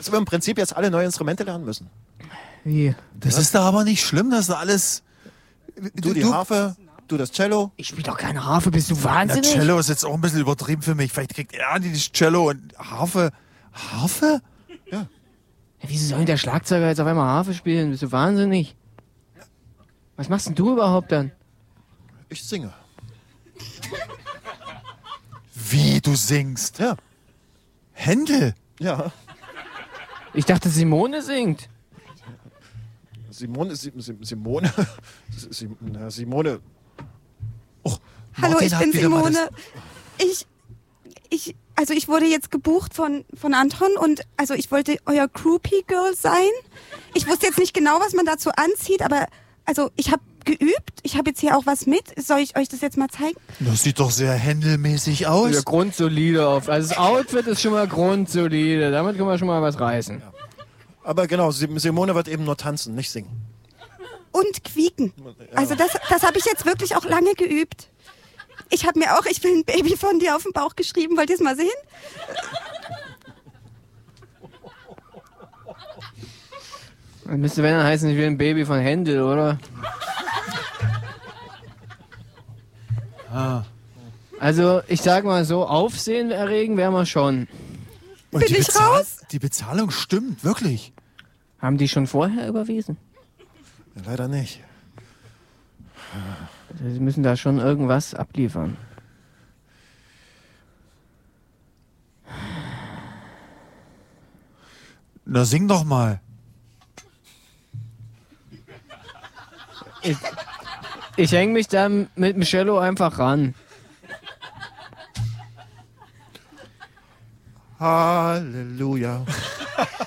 dass wir im Prinzip jetzt alle neue Instrumente lernen müssen. Wie? Das ist doch aber nicht schlimm, das ist alles... Du die Harfe, du das Cello. Ich spiele doch keine Harfe, bist du Na, wahnsinnig? Cello ist jetzt auch ein bisschen übertrieben für mich. Vielleicht kriegt er das Cello und Harfe. Harfe? Ja. Ja, wieso soll denn der Schlagzeuger jetzt auf einmal Harfe spielen? Bist du wahnsinnig? Was machst denn du überhaupt dann? Ich singe. Wie du singst? Ja. Händel? Ja. Ich dachte, Simone singt. Simone. Oh, Hallo, Martin ich hat bin wieder mal Simone. Ich wurde jetzt gebucht von Anton und also ich wollte euer Groupie-Girl sein. Ich wusste jetzt nicht genau, was man dazu anzieht, aber also ich habe geübt. Ich habe jetzt hier auch was mit. Soll ich euch das jetzt mal zeigen? Das sieht doch sehr händelmäßig aus. Ja, grundsolide auf. Also das Outfit ist schon mal grundsolide. Damit können wir schon mal was reißen. Aber genau, Simone wird eben nur tanzen, nicht singen. Und quieken. Also das habe ich jetzt wirklich auch lange geübt. Ich habe mir auch, ich will ein Baby von dir auf den Bauch geschrieben. Wollt ihr es mal sehen? Das müsste wenn dann heißen, ich will ein Baby von Händel, oder? Also, ich sag mal so, Aufsehen erregen wären wir schon. Und Bin ich raus? Die Bezahlung stimmt, wirklich. Haben die schon vorher überwiesen? Ja, leider nicht. Sie müssen da schon irgendwas abliefern. Na, sing doch mal. Ich häng mich da mit dem Cello einfach ran. Halleluja.